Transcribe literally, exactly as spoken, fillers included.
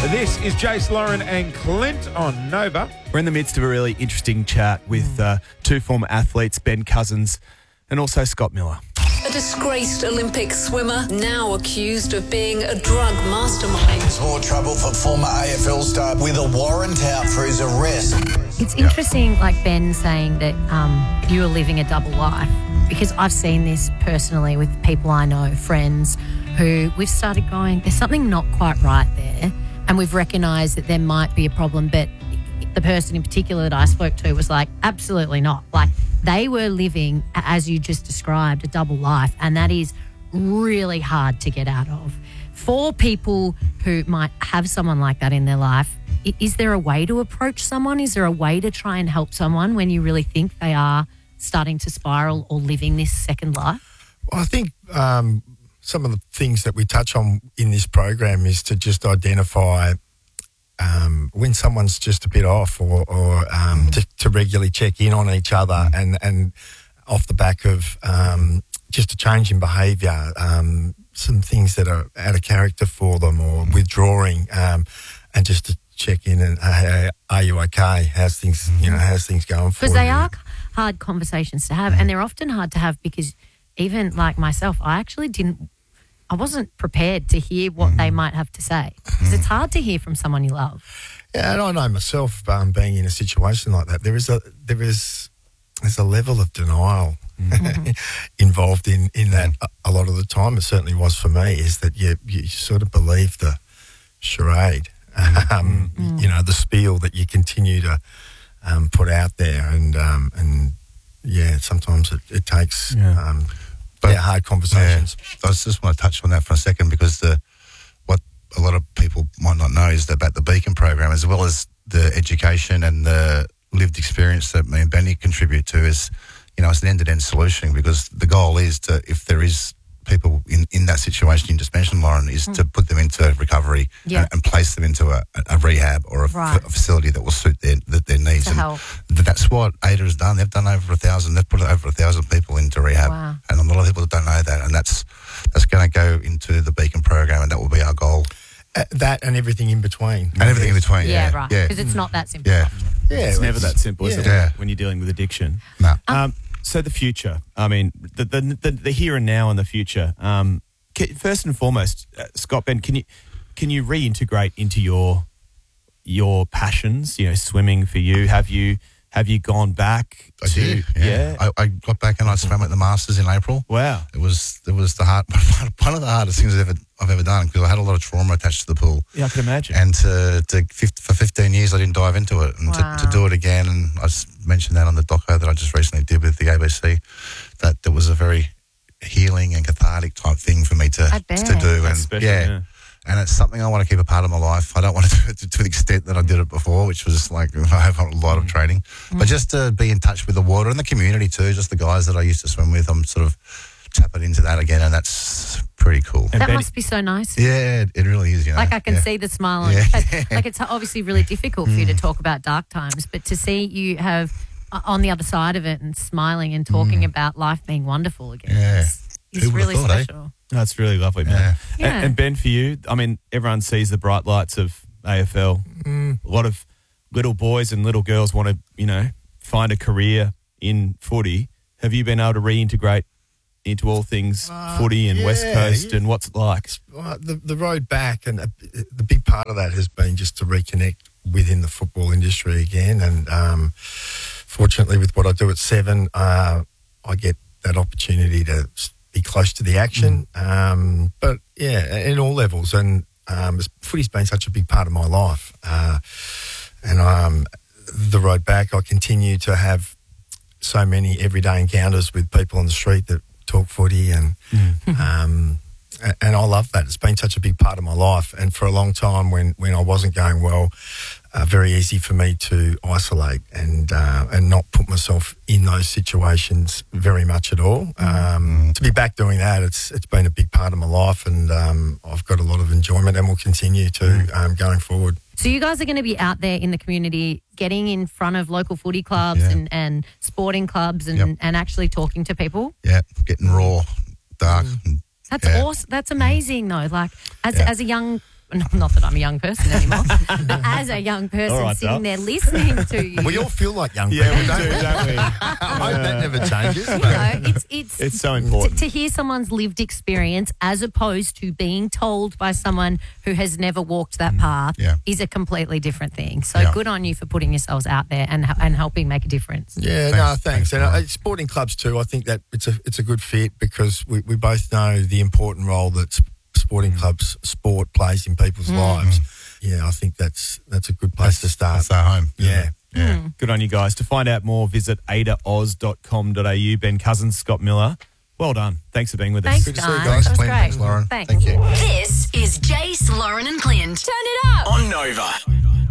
This is Jace, Lauren and Clint on Nova. We're in the midst of a really interesting chat with uh, two former athletes, Ben Cousins and also Scott Miller. A disgraced Olympic swimmer, now accused of being a drug mastermind. There's more trouble for former A F L star with a warrant out for his arrest. It's interesting, like Ben saying that um, you are living a double life, because I've seen this personally with people I know, friends, who we've started going, there's something not quite right there, and we've recognised that there might be a problem, but the person in particular that I spoke to was like, absolutely not. Like, they were living, as you just described, a double life, and that is really hard to get out of. For people who might have someone like that in their life, is there a way to approach someone? Is there a way to try and help someone when you really think they are starting to spiral or living this second life? Well, I think um, some of the things that we touch on in this program is to just identify Um, when someone's just a bit off, or, or um, to, to regularly check in on each other, and, and off the back of um, just a change in behaviour, um, some things that are out of character for them, or withdrawing, um, and just to check in and, hey, are you okay? How's things, you know, how's things going for you? Because they are hard conversations to have, and they're often hard to have because even like myself, I actually didn't I wasn't prepared to hear what mm. they might have to say, because it's hard to hear from someone you love. Yeah, and I know myself, um, being in a situation like that, there is a there is there's a level of denial mm-hmm. involved in in that a, a lot of the time. It certainly was for me. Is that you you sort of believe the charade, um, mm. you know, the spiel that you continue to um, put out there, and um, and yeah, sometimes it, it takes. Yeah. Um, But, yeah, hard conversations. Yeah, I just want to touch on that for a second, because the what a lot of people might not know is that about the Beacon program, as well as the education and the lived experience that me and Benny contribute to, is, you know, it's an end-to-end solution, because the goal is to, if there is people in, in that situation you just mentioned, Lauren, is mm. to put them into recovery yeah. and, and place them into a, a rehab or a, right. f- a facility that will suit their their needs. To and help. Th- that's what A D A has done. They've done over a thousand. They've put over a thousand people into rehab, wow. and a lot of people don't know that. And that's that's going to go into the Beacon program, and that will be our goal. Uh, that and everything in between, and everything in between. Yeah, yeah. right. Yeah, because it's not that simple. Yeah, yeah, it's never that simple, yeah. is it? Yeah. When you're dealing with addiction. No. Um, um, so the future. I mean, the the the, the here and now and the future. Um, First and foremost, uh, Scott, Ben, can you can you reintegrate into your your passions? You know, swimming for you. Have you have you gone back? I to, did. Yeah, yeah. I, I got back and I swam at the Masters in April. Wow, it was it was the hard one of the hardest things I've ever I've ever done, because I had a lot of trauma attached to the pool. Yeah, I can imagine. And to, to for fifteen years, I didn't dive into it, and wow. to, to do it again. And I just mentioned that on the doco that I just recently did with the A B C. That there was a very healing and cathartic type thing for me to to do, and special, yeah, yeah, and it's something I want to keep a part of my life. I don't want to do it to, to the extent that I did it before, which was like I have a lot of training, mm. but just to be in touch with the water and the community too, just the guys that I used to swim with. I'm sort of tapping into that again, and that's pretty cool. And that Benny, must be so nice. Yeah, it, it really is. You know, like I can yeah. see the smile on yeah. your face. Like, it's obviously really difficult for you to talk about dark times, but to see you have on the other side of it and smiling and talking mm. about life being wonderful again. Yeah. It's, It's really thought, special. Eh? That's really lovely, man. Yeah. Yeah. And, and Ben, for you, I mean, everyone sees the bright lights of A F L. Mm. A lot of little boys and little girls want to, you know, find a career in footy. Have you been able to reintegrate into all things uh, footy and yeah, West Coast, yeah. and what's it like? Well, the the road back, and a, the big part of that has been just to reconnect within the football industry again. And um, fortunately, with what I do at Seven, uh, I get that opportunity to be close to the action. Mm. Um, but yeah, in all levels, and um, footy's been such a big part of my life. Uh, and um, the road back, I continue to have so many everyday encounters with people on the street that talk footy, and mm. um, and I love that. It's been such a big part of my life. And for a long time, when when I wasn't going well, uh, very easy for me to isolate and uh, and not put myself in those situations very much at all. Um, to be back doing that, it's it's been a big part of my life, and um, I've got a lot of enjoyment, and will continue to um, going forward. So you guys are going to be out there in the community, getting in front of local footy clubs Yeah. and, and sporting clubs, and, Yep. and actually talking to people. Yeah, getting raw, dark. That's Yeah. awesome. That's amazing, though. Like as Yeah. as a young not that I'm a young person anymore, but as a young person All right, sitting Dal. there listening to you. We all feel like young Yeah, people, we do, don't we? don't we? I hope that never changes. You but- know, it's it's It's so to, important. to hear someone's lived experience as opposed to being told by someone who has never walked that path yeah. is a completely different thing. So Yeah. good on you for putting yourselves out there and and helping make a difference. Yeah, Thanks. no, thanks. Thanks, and Brian. uh, sporting clubs too. I think that it's a it's a good fit because we, we both know the important role that sp- sporting clubs sport plays in people's lives. Yeah, I think that's that's a good place to start. That's our home. Yeah. Yeah. Good on you guys. To find out more, visit ada oz dot com dot a u. Ben Cousins, Scott Miller. Well done. Thanks for being with Thanks, us. Good to see you guys. guys. That was Clint, great. thanks, Lauren. Thanks. Thank you. This is Jace, Lauren and Clint. Turn it up. On Nova.